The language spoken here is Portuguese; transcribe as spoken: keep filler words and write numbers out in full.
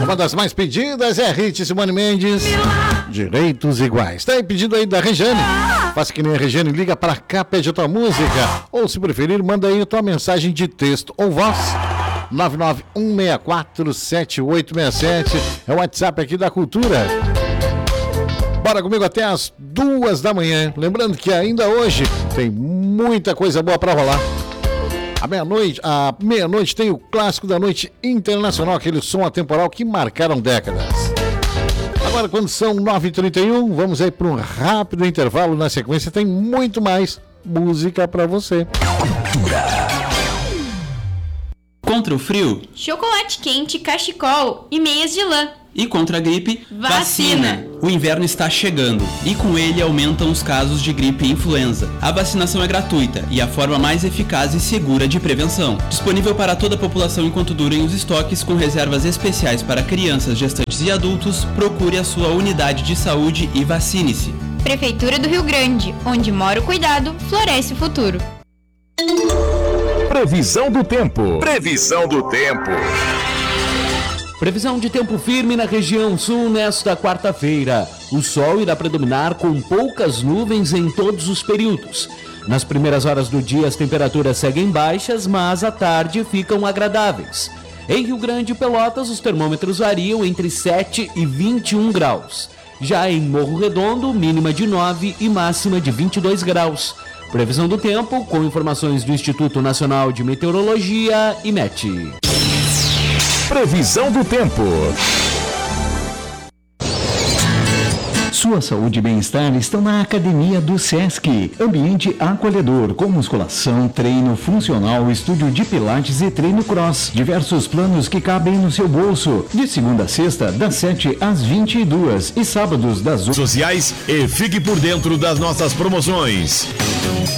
Uma das mais pedidas é a Hit Simone Mendes. Direitos Iguais. Tá aí pedido aí da Regiane. Faça que nem a Regiane, liga para cá, pede a tua música. Ou se preferir, manda aí a tua mensagem de texto ou voz. nove nove um seis quatro sete oito seis sete é o WhatsApp aqui da Cultura. Bora comigo até as duas da manhã. Lembrando que ainda hoje tem muita coisa boa para rolar. À meia-noite, à meia-noite tem o clássico da noite internacional, aquele som atemporal que marcaram décadas. Agora, quando são nove e trinta e um, vamos aí para um rápido intervalo. Na sequência tem muito mais música para você. Cultura. Contra o frio, chocolate quente, cachecol e meias de lã. E contra a gripe, vacina. vacina. O inverno está chegando e com ele aumentam os casos de gripe e influenza. A vacinação é gratuita e a forma mais eficaz e segura de prevenção. Disponível para toda a população enquanto durem os estoques, com reservas especiais para crianças, gestantes e adultos. Procure a sua unidade de saúde e vacine-se. Prefeitura do Rio Grande, onde mora o cuidado, floresce o futuro. Previsão do tempo. Previsão do tempo. Previsão de tempo firme na região sul nesta quarta-feira. O sol irá predominar com poucas nuvens em todos os períodos. Nas primeiras horas do dia as temperaturas seguem baixas, mas à tarde ficam agradáveis. Em Rio Grande e Pelotas os termômetros variam entre sete e vinte e um graus. Já em Morro Redondo, mínima de nove e máxima de vinte e dois graus. Previsão do tempo com informações do Instituto Nacional de Meteorologia, IMET. Previsão do tempo. Sua saúde e bem-estar estão na Academia do Sesc. Ambiente acolhedor, com musculação, treino funcional, estúdio de pilates e treino cross. Diversos planos que cabem no seu bolso. De segunda a sexta, das sete às vinte e duas e sábados das sociais e fique por dentro das nossas promoções.